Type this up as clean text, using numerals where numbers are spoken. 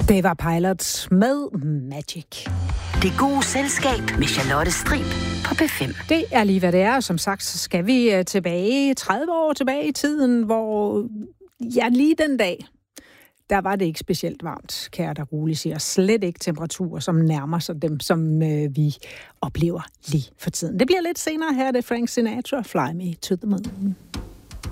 Det var Pilots med Magic. Det gode selskab med Charlotte Strib på P5. Det er lige, hvad det er. Som sagt, så skal vi tilbage 30 år tilbage i tiden, hvor lige den dag, der var det ikke specielt varmt, kan jeg da roligt sige. Slet ikke temperaturer, som nærmer sig dem, som vi oplever lige for tiden. Det bliver lidt senere her, det er Frank Sinatra, Fly Me to the Moon.